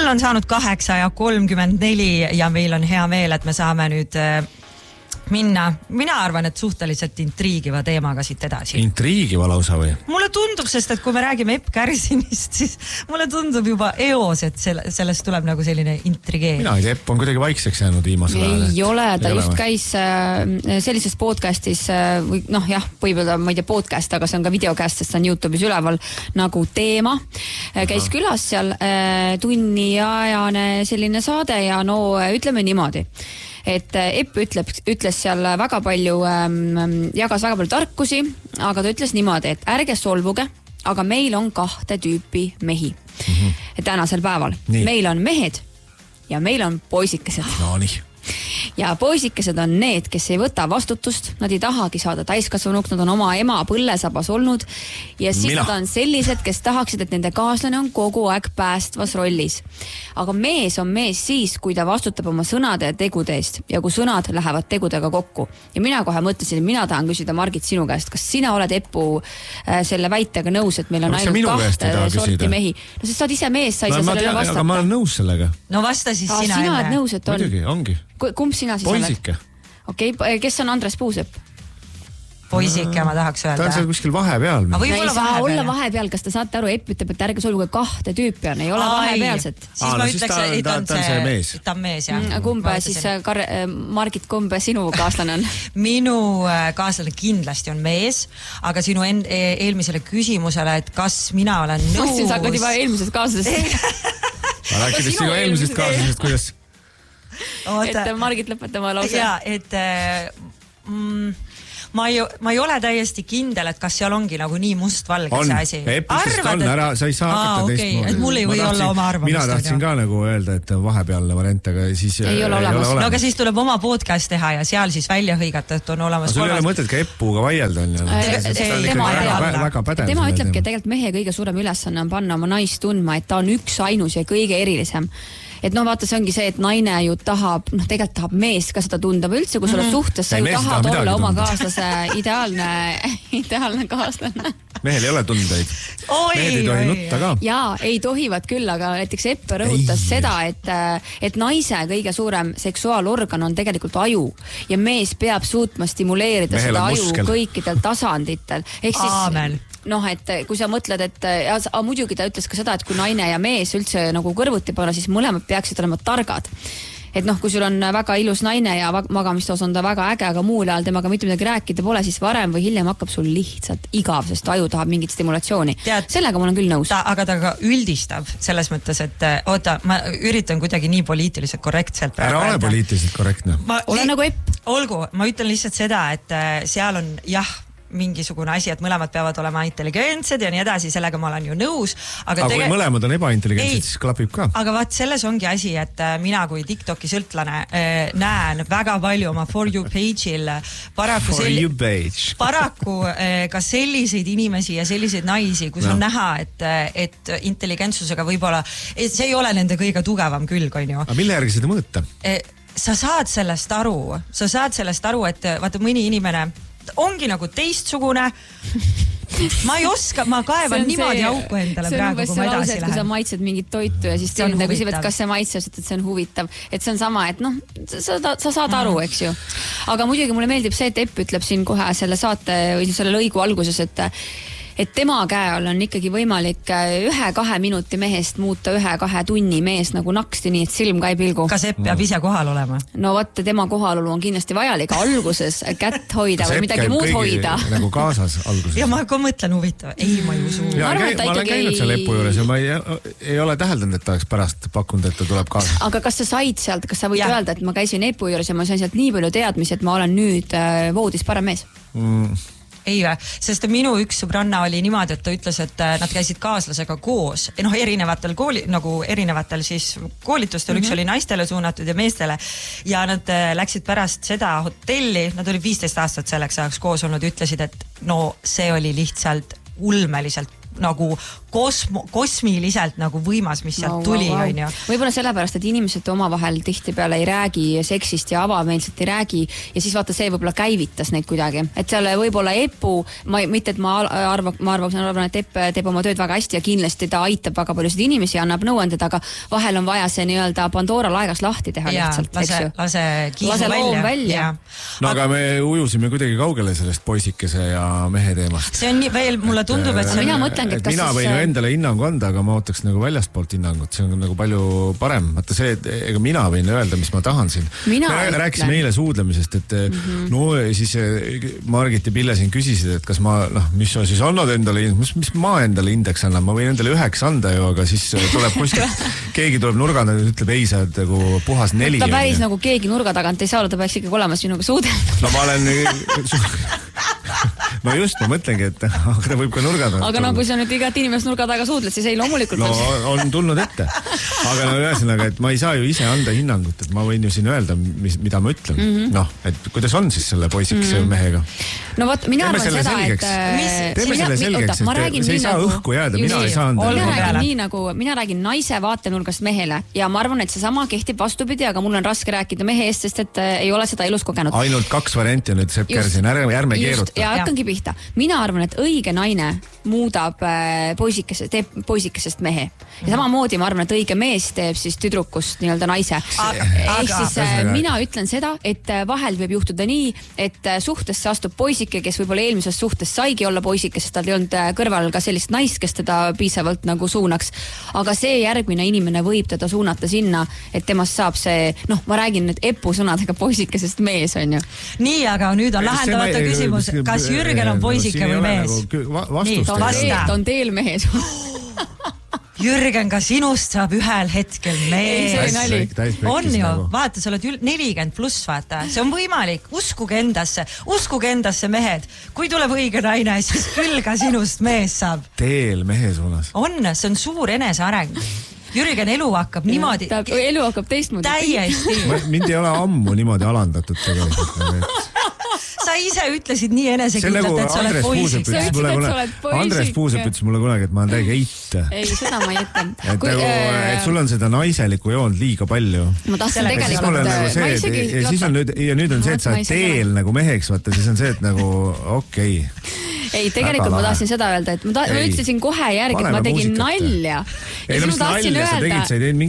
Kell on saanud 8:34 ja meil on hea meel, et me saame nüüd minna, mina arvan, et suhteliselt intriigiva teemaga siit edasi. Intriigiva lausa või? Mulle tundub, sest et kui me räägime Epp Kärsinist, siis mulle tundub juba eos, et sellest tuleb nagu selline intrigeer. Mina ei tea, Epp on kuidagi vaikseks jäänud viimasel ajal. Ei ole, ta just käis sellises podcastis, või jah, võib-olla ma ei tea podcast, aga see on ka videocast, sest see on YouTube'is üleval nagu Teema. Käis külas seal tunniajane selline saade ja no ütleme niimoodi, et Epp ütles seal väga palju, jagas väga palju tarkusi, aga ta ütles niimoodi, et ärge solvuge, aga meil on 2 tüüpi mehi tänasel päeval. Nii. Meil on mehed ja meil on poisikesed. No nii. Ja poisikesed on need, kes ei võta vastutust, nad ei tahagi saada täiskasvanuks, nad on oma ema põllesabas olnud ja siis nad on sellised, kes tahaksid, et nende kaaslane on kogu aeg päästvas rollis. Aga mees on mees siis, kui ta vastutab oma sõnade ja tegude eest ja kui sõnad lähevad tegudega kokku. Ja mina kohe mõtlesin, mina tahan küsida Margit sinu käest, kas sina oled Epu selle väitega nõus, et meil on ainult 2 sorti mehi? No sest sa oled ise mees, sa ei saa sellele vastata. Aga ma olen nõus sellega. No vasta siis sina enne. Sina oled nõus, et on. Muidugi, ongi. Kumb sina siis Poisike. oled? Okei, kes on Andres Puusepp? Poisike, ma tahaks öelda. Ta on seal kuskil vahepeal. Ei saa olla vahepeal, kas te saate aru, Epp ütleb, et ärge solvuge 2 tüüpi on, ei ole vahepealset. Siis ma ütleks, et ta on mees, jah. Kumb siis, Margit, kumb sinu kaaslane on? Minu kaaslane kindlasti on mees, aga sinu eelmisele küsimusele, et kas mina olen nõus... Ma siis hakkad juba eelmisest kaaslasest. Ma rääkides sinu eelmisest kaaslasest, kuidas... Et Margit lõpetama lause. Ja, et ma ei ole täiesti kindel, et kas seal ongi nagu nii mustvalge see asi. Epistest on ära, sa ei saa hakata teistmoodi. Et mul ei või olla oma arvamust. Mina tahtsin ka nagu öelda, et vahepealne variant, aga siis ei ole olemas. No aga siis tuleb oma podcast teha ja seal siis välja hõigata, et on olemas. Sul ei ole mõtet ka Epuga vaielda. Tema ütlebki, et tegelikult mehe kõige suurem ülesanne on panna oma naist tundma, et ta on üks ainus ja kõige erilisem. Et vaata, see ongi see, et naine ju tahab, tegelikult tahab mees ka seda tunda või üldse, kui sa oled suhtes, sa ju tahad olla oma kaaslase ideaalne kaaslane. Mehel ei ole tundeid. Mehed ei tohi nutta ka. Jaa, ei tohivad küll, aga näiteks Eppe rõhutas seda, et naise kõige suurem seksuaalorgan on tegelikult aju ja mees peab suutma stimuleerida seda aju kõikidel tasanditel. Ehk siis et kui sa mõtled, et muidugi ta ütles ka seda, et kui naine ja mees üldse nagu kõrvuti panna, siis mõlemad peaksid olema targad. Et kui sul on väga ilus naine ja magamistoos on ta väga äge, aga muul ajal temaga mitte midagi rääkida pole, siis varem või hiljem hakkab sul lihtsalt igav, sest aju tahab mingit stimulatsiooni. Sellega ma olen küll nõus. Aga ta ka üldistab selles mõttes, et ma üritan kuidagi nii poliitiliselt korrektselt. Ära ole poliitiliselt korrektne. Ole nagu Epp. Olgu, ma ütlen lihtsalt seda, et seal on mingisugune asi, et mõlemad peavad olema intelligentsed ja nii edasi, sellega ma olen ju nõus. Aga kui mõlemad on ebaintelligentsed, siis klapib ka. Aga vaat selles ongi asi, et mina kui TikToki sõltlane näen väga palju oma For You page'il paraku ka selliseid inimesi ja selliseid naisi, kus on näha, et intelligentsusega võib-olla, see ei ole nende kõige tugevam külg, on ju. Aga mille järgi seda mõõta? Sa saad sellest aru, et vaata mõni inimene ongi nagu teistsugune. Ma ei oska, ma kaevan niimoodi auku endale praegu, kui ma edasi lähen. Kui sa maitsed mingit toitu ja siis tunda küsivad, kas see maitseb, et see on huvitav. Et see on sama, et sa saad aru, eks ju. Aga muidugi mulle meeldib see, et Epp ütleb siin kohe selle saate või selle lõigu alguses, et tema käe all on ikkagi võimalik 1-2 minuti mehest muuta 1-2 tunni mees nagu naksti, nii et silm ka ei pilgu. Kas Epp peab ise kohal olema? No vaata, tema kohalolu on kindlasti vajalik alguses kätt hoida või midagi muud hoida. Nagu kaasas alguses. Ja ma ka mõtlen huvitav. Ei, ma ei usu. Ma olen käinud seal Epu juures ja ma ei ole täheldanud, et ta oleks pärast pakkunud, et ta tuleb kaasa. Aga kas sa said sealt, kas sa võid öelda, et ma käisin Epu juures ja ma sain sealt nii palju teadmisi, et ma olen nüüd voodis parem mees? Ei, sest minu üks sõbranna oli niimoodi, et ta ütles, et nad käisid kaaslasega koos, erinevatel siis koolitustel, üks oli naistele suunatud ja meestele ja nad läksid pärast seda hotelli, nad olid 15 aastat selleks ajaks koos olnud, ütlesid, et no see oli lihtsalt ulmeliselt nagu kosmiliselt nagu võimas, mis sealt tuli, on ju. Võib-olla sellepärast, et inimesed omavahel tihtipeale ei räägi seksist ja avameelselt ei räägi ja siis vaata, see võib-olla käivitas neid kuidagi. Et seal võib-olla Eppu, mitte et ma arvan, et Epp teeb oma tööd väga hästi ja kindlasti ta aitab väga paljusid inimesi ja annab nõuanded, aga vahel on vaja see nii-öelda Pandora laegas lahti teha lihtsalt, eks ju. Lase loom välja. No aga me ujusime kuidagi kaugele sellest poisikese ja mehe teemast. See on veel, mulle tundub, et mina mõtlengi, et kas mina võin endale hinnangu anda, aga ma ootaks nagu väljastpoolt hinnangut, see on nagu palju parem. Vaata see, et ega mina võin öelda, mis ma tahan siin. Me rääkisime eile suudlemisest, et no siis Margit ja Pille siin küsisid, et kas ma, mis sa siis annad endale, mis ma endale indeks annan, ma võin endale 9 anda ju, aga siis tuleb kuskilt, keegi tuleb nurgana ja ütleb, ei, sa oled nagu puhas 4. Ta päris nagu keegi nurga tagant ei saa, ta peaks ikkagi olema sinuga suudelnud. No ma olen no just, ma mõtlengi, et aga ta võib ka nurga taga. Aga kui sa nüüd igat inimest nurga taga suudled, siis ei loomulikult. No on tulnud ette. Aga ühesõnaga, et ma ei saa ju ise anda hinnangut, et ma võin ju siin öelda, mida ma ütlen. Et kuidas on siis selle poisikese mehega? No vot, mina arvan seda, et... Teeme selle selgeks, et see ei saa õhku jääda, mina ei saa anda. Mina räägin naise vaatenurgast mehele ja ma arvan, et see sama kehtib vastupidi, aga mul on raske rääkida mehe eest, sest et ei ole seda elus kogenud. Ainult 2 varianti on nüüd Sepp Kärsin, ärme keeruta. Ja hakkangi pihta. Mina arvan, et õige naine muudab teeb poisikesest mehe. Ja samamoodi ma arvan, et õige mees teeb siis tüdrukust nii-öelda naise. Ehk siis mina ütlen seda, et vahel võib juhtuda nii, et suhtesse astub poisike, kes võib-olla eelmises suhtes saigi olla poisike, sest tal ei olnud kõrval ka sellist naist, kes teda piisavalt nagu suunaks. Aga see järgmine inimene võib teda suunata sinna, et temast saab see, ma räägin nüüd Eppu sõnadega poisikesest mees, on ju. Nii, aga nüüd on lahendamata küsimus, kas Jürgen on poisike või mees? Ta on teel mees. Jürgen, ka sinust saab ühel hetkel mees. On ju, vaata, sa oled 40 pluss, vaata, see on võimalik, uskuge endasse mehed, kui tuleb õige naine, siis küll ka sinust mees saab. Teel mehe suunas. On, see on suur eneseareng. Jürgen, elu hakkab niimoodi. Elu hakkab teistmoodi. Täiesti. Mind ei ole ammu niimoodi alandatud tegelikult. Sa ise ütlesid nii enesekindlalt, et sa oled poisik. Andres Puusepp ütles mulle kunagi, et ma olen täiega eit. Ei, seda ma ei ütle. Et sul on seda naiselikku joont liiga palju. Ma tahtsin tegelikult... Ja nüüd on see, et sa oled teel nagu meheks, vaata, siis on see, et nagu okei. Ei, tegelikult ma tahtsin seda öelda, et ma ütlesin kohe järgi, et ma tegin nalja. Ei, no mis nalja, sa tegid, sa ei teinud